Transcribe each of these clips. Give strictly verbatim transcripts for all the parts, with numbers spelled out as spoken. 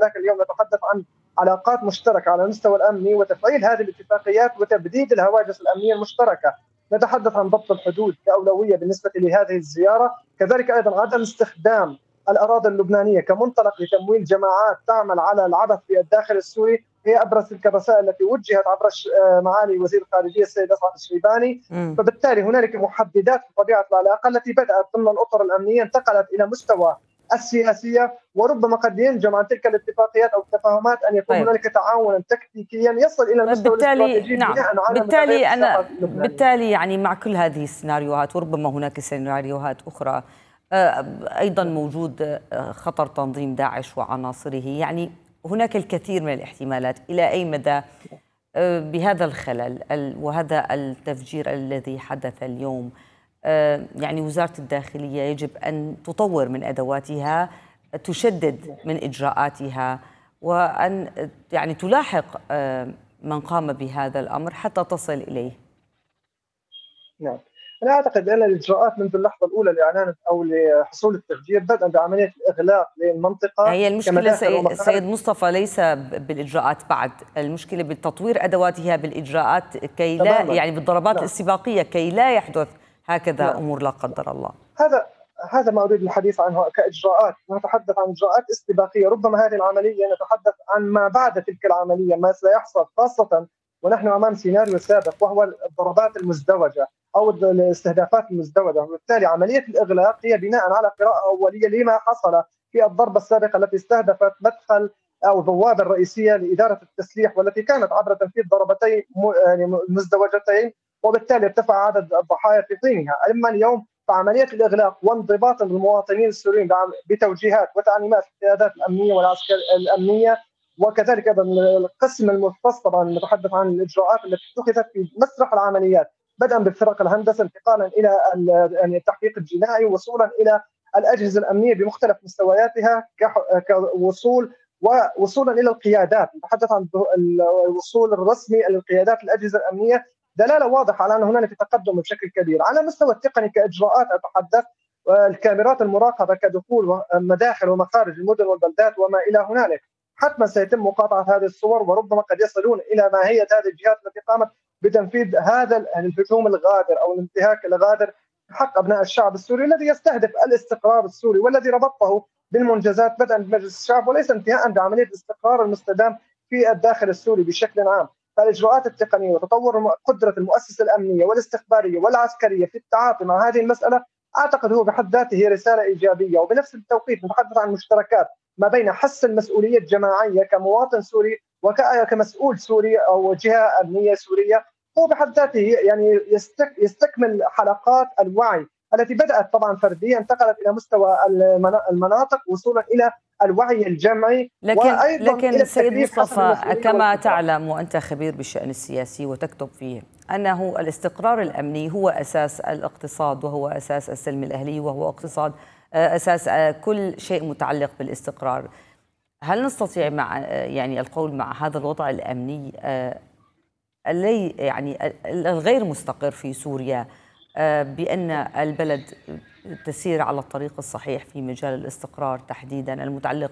وذاك اليوم نتحدث عن علاقات مشتركة على المستوى الأمني وتفعيل هذه الاتفاقيات وتبديد الهواجس الأمنية المشتركة. نتحدث عن ضبط الحدود كأولوية بالنسبة لهذه الزيارة، كذلك أيضا عدم استخدام الأراضي اللبنانية كمنطلق لتمويل جماعات تعمل على العبث في الداخل السوري. هي أبرز تلك الرسائل التي وجهت عبر معالي وزير الخارجية السيد أسعد الشيباني. مم. فبالتالي هنالك محددات في طبيعة العلاقة التي بدأت ضمن الأطر الأمنية انتقلت إلى مستوى السياسية، وربما قد ينجم عن تلك الاتفاقيات أو التفاهمات أن يكون طيب. هنالك تعاونا تكتيكيا يصل إلى المستوى بالتالي الاستراتيجي نعم بناء على بالتالي أنا اللبنانية. بالتالي يعني مع كل هذه السيناريوهات وربما هناك سيناريوهات أخرى أيضا موجود خطر تنظيم داعش وعناصره، يعني هناك الكثير من الاحتمالات. إلى أي مدى بهذا الخلل وهذا التفجير الذي حدث اليوم يعني وزارة الداخلية يجب أن تطور من أدواتها، تشدد من إجراءاتها، وأن يعني تلاحق من قام بهذا الأمر حتى تصل إليه؟ نعم، أنا أعتقد أن الإجراءات منذ اللحظة الأولى لإعلان أو لحصول التفجير بدءا بعملية الإغلاق للمنطقة. هي المشكلة سيد مصطفى ليس بالإجراءات بعد، المشكلة بتطوير أدواتها بالإجراءات كي لا يعني بالضربات نعم. الاستباقية كي لا يحدث هكذا نعم. أمور لا قدر الله. هذا هذا ما أريد الحديث عنه كإجراءات. نتحدث عن إجراءات استباقية، ربما هذه العملية نتحدث عن ما بعد تلك العملية، ما سيحصل، خاصة ونحن أمام سيناريو سابق وهو الضربات المزدوجة أو الاستهدافات المزدوجة. وبالتالي عملية الإغلاق هي بناء على قراءة أولية لما حصل في الضربة السابقة التي استهدفت مدخل أو البوابة الرئيسية لإدارة التسليح، والتي كانت عبر تنفيذ ضربتين مزدوجتين، وبالتالي ارتفع عدد الضحايا في حينها. أما اليوم فعملية الإغلاق وانضباط المواطنين السوريين بتوجيهات وتعليمات القيادات الأمنية والعسكرية الأمنية، وكذلك أيضا القسم المختص. طبعا نتحدث عن الإجراءات التي اتخذت في مسرح العمليات بدءا بفرق الهندسة انتقالا إلى يعني التحقيق الجنائي وصولا إلى الأجهزة الأمنية بمختلف مستوياتها كوصول ووصولا إلى القيادات. نتحدث عن الوصول الرسمي للقيادات الأجهزة الأمنية، دلالة واضحة على أن هنالك تقدم بشكل كبير. على المستوى التقني كإجراءات أتحدث الكاميرات المراقبة كدخول مداخل ومخارج المدن والبلدات وما إلى هنالك. حتما سيتم مقاطعة هذه الصور، وربما قد يصلون إلى ماهية هذه الجهات التي قامت بتنفيذ هذا الهجوم الغادر أو الانتهاك الغادر حق أبناء الشعب السوري الذي يستهدف الاستقرار السوري، والذي ربطه بالمنجزات بدءا بمجلس الشعب وليس انتهاء بعملية الاستقرار المستدام في الداخل السوري بشكل عام. فالإجراءات التقنية وتطور قدرة المؤسسة الأمنية والاستخبارية والعسكرية في التعاطي مع هذه المسألة أعتقد هو بحد ذاته رسالة إيجابية. وبنفس التوقيت نتحدث عن مشتركات ما بين حس المسؤولية الجماعية كمواطن سوري وكمسؤول سوري أو جهة أمنية سورية، هو بحد ذاته يعني يستكمل حلقات الوعي التي بدأت طبعا فرديا انتقلت إلى مستوى المناطق وصولا إلى الوعي الجمعي. لكن لكن سيد مصطفى كما تعلم وأنت خبير بالشأن السياسي وتكتب فيه أنه الاستقرار الأمني هو أساس الاقتصاد وهو أساس السلم الأهلي وهو اقتصاد أساس كل شيء متعلق بالاستقرار. هل نستطيع مع يعني القول مع هذا الوضع الأمني اللي يعني الغير مستقر في سوريا بأن البلد تسير على الطريق الصحيح في مجال الاستقرار تحديدا المتعلق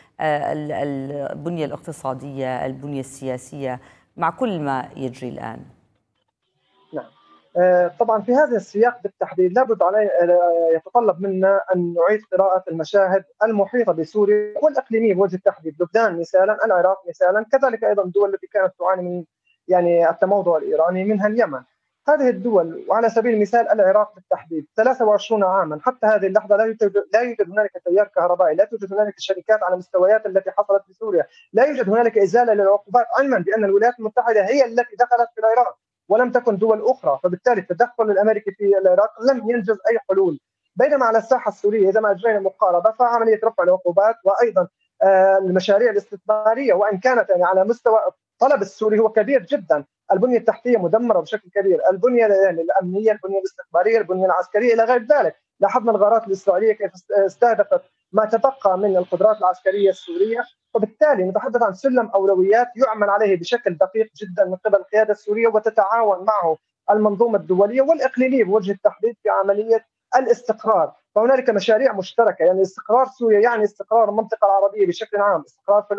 بالبنية الاقتصادية، البنية السياسية، مع كل ما يجري الآن؟ نعم، طبعا في هذا السياق بالتحديد لابد علي يتطلب منا أن نعيد قراءة المشاهد المحيطة بسوريا والإقليمية بوجه التحديد. لبنان مثالا، العراق مثالا، كذلك أيضا الدول التي كانت تعاني من يعني التموضع الإيراني منها اليمن. هذه الدول وعلى سبيل المثال العراق بالتحديد ثلاثة وعشرين عاما حتى هذه اللحظة لا يوجد لا يوجد هنالك تيار كهربائي، لا توجد هنالك شركات على مستويات التي حصلت في سوريا، لا يوجد هنالك إزالة للعقوبات، علما بأن الولايات المتحدة هي التي دخلت في العراق ولم تكن دول أخرى. فبالتالي التدخل الأمريكي في العراق لم ينجز أي حلول. بينما على الساحة السورية إذا ما أجرينا مقاربة فعملية رفع العقوبات وأيضا المشاريع الاستثمارية وإن كانت يعني على مستوى الطلب السوري هو كبير جدا، البنية التحتية مدمرة بشكل كبير، البنية الأمنية، البنية الاستخبارية، البنية العسكرية إلى غير ذلك. لاحظنا الغارات الإسرائيلية كيف استهدفت ما تبقى من القدرات العسكرية السورية. وبالتالي نتحدث عن سلم أولويات يعمل عليه بشكل دقيق جدا من قبل القيادة السورية، وتتعاون معه المنظومة الدولية والإقليمية بوجه التحديد في عملية الاستقرار. فهنالك مشاريع مشتركة، يعني استقرار سوريا يعني استقرار المنطقة العربية بشكل عام، استقرار